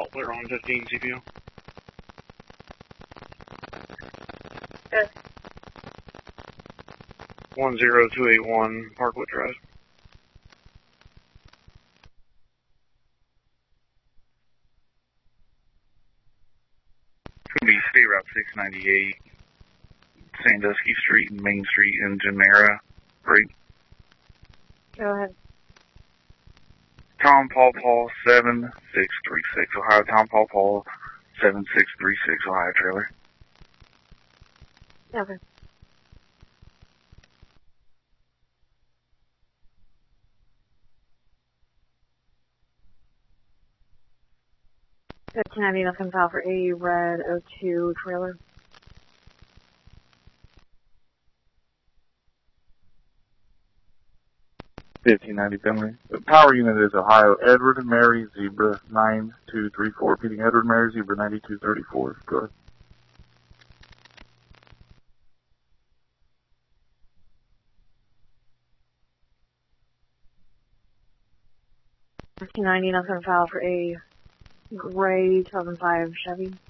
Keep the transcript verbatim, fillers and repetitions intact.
all clear on fifteen C P O. Yes. one zero two eight one Parkwood Drive. It's going to be State Route six ninety-eight, Sandusky Street and Main Street in Jumeirah. Break. Go ahead. Tom Paul Paul seven six three six, Ohio. Tom Paul Paul seven six three six, Ohio trailer. Okay. fifteen ninety, nothing file for A Red O two trailer. fifteen ninety Finley. The power unit is Ohio Edward and Mary Zebra nine two three four. Repeating, Edward Mary Zebra ninety-two thirty-four. Go ahead. fifteen ninety, nothing file for A Gray two thousand five Chevy.